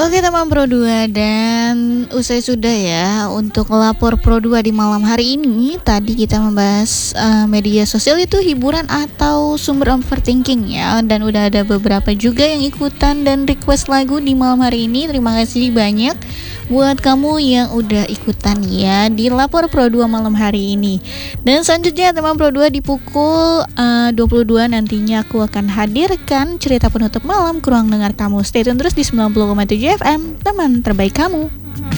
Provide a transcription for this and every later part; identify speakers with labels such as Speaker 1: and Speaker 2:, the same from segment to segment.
Speaker 1: Oke teman Pro 2, dan usai sudah ya untuk lapor Pro 2 di malam hari ini. Tadi kita membahas media sosial itu hiburan atau sumber overthinking ya. Dan udah ada beberapa juga yang ikutan dan request lagu di malam hari ini. Terima kasih banyak buat kamu yang udah ikutan ya di lapor Pro 2 malam hari ini. Dan selanjutnya teman Pro 2 di pukul 22 nantinya aku akan hadirkan cerita penutup malam ke ruang dengar kamu. Stay tune terus di 90,7 FM, teman terbaik kamu.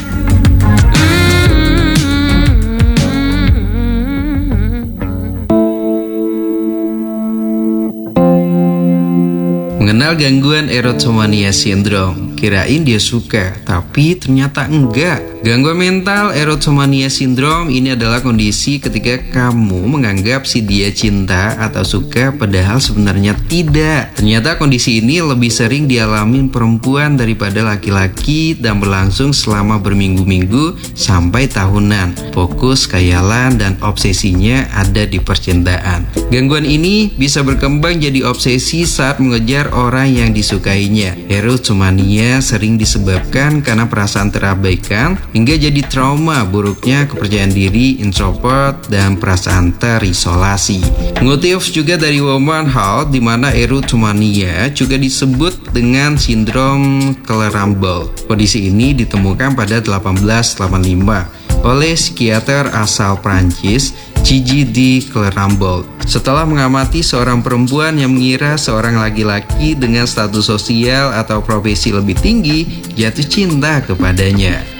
Speaker 2: Mengenal gangguan erotomania syndrome, kirain dia suka, tapi ternyata enggak. Gangguan mental erotomania syndrome ini adalah kondisi ketika kamu menganggap si dia cinta atau suka padahal sebenarnya tidak. Ternyata kondisi ini lebih sering dialami perempuan daripada laki-laki dan berlangsung selama berminggu-minggu sampai tahunan. Fokus, khayalan, dan obsesinya ada di percintaan. Gangguan ini bisa berkembang jadi obsesi saat mengejar orang yang disukainya. Erotomania sering disebabkan karena perasaan terabaikan hingga jadi trauma, buruknya kepercayaan diri, introvert, dan perasaan terisolasi. Mengutip juga dari Woman Health, di mana erotomania juga disebut dengan sindrom Clerambault. Kondisi ini ditemukan pada 1885 oleh psikiater asal Prancis, Gigi de Clerambault. Setelah mengamati seorang perempuan yang mengira seorang laki-laki dengan status sosial atau profesi lebih tinggi jatuh cinta kepadanya.